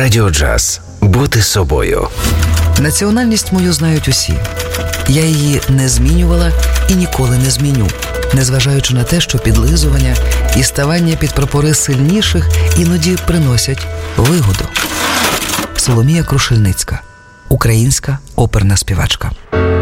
Радіо Джаз. Бути собою. Національність мою знають усі. Я її не змінювала і ніколи не зміню, незважаючи на те, що підлизування і ставання під прапори сильніших іноді приносять вигоду. Соломія Крушельницька, українська оперна співачка.